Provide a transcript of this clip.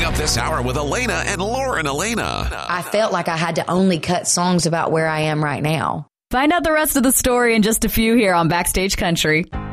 up this hour with Elena and Lauren Elena. I felt like I had to only cut songs about where I am right now. Find out the rest of the story in just a few here on Backstage Country.